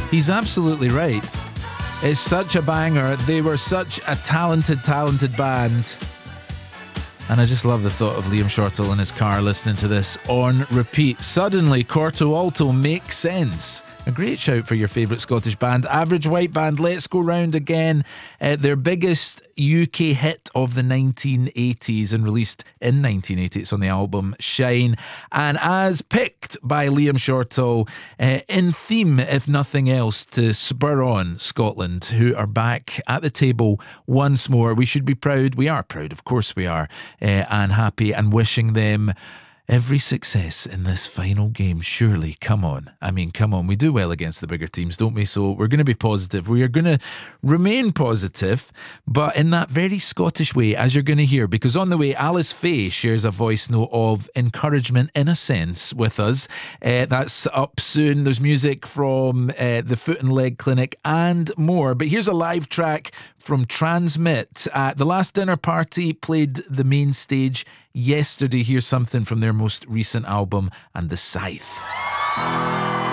He's absolutely right. It's such a banger. They were such a talented band. And I just love the thought of Liam Shortall in his car listening to this on repeat. Suddenly, Corto Alto makes sense. A great shout for your favourite Scottish band. Average White Band, Let's Go Round Again. Their biggest UK hit of the 1980s and released in 1980. It's on the album Shine. And as picked by Liam Shortall, in theme, if nothing else, to spur on Scotland, who are back at the table once more. We should be proud. We are proud, of course we are, and happy, and wishing them every success in this final game. Surely, come on. I mean, come on. We do well against the bigger teams, don't we? So we're going to be positive. We are going to remain positive, but in that very Scottish way, as you're going to hear, because on the way, Alice Faye shares a voice note of encouragement, in a sense, with us. That's up soon. There's music from the Foot and Leg Clinic and more. But here's a live track from Transmit. The Last Dinner Party played the main stage yesterday. Here's something from their most recent album, And the Scythe.